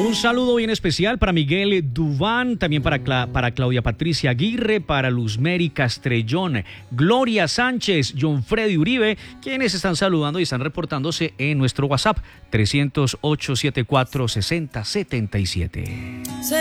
Un saludo bien especial para Miguel Dubán, también para Claudia Patricia Aguirre, para Luzmeri Castrellón, Gloria Sánchez, John Freddy Uribe, quienes están saludando y están reportándose en nuestro WhatsApp 308-74-6077.